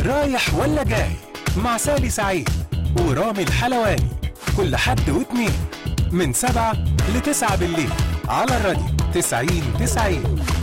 رايح ولا جاي مع سالي سعيد ورامي الحلواني كل حد واتنين من 7 ل9 بالليل على الراديو 90-90.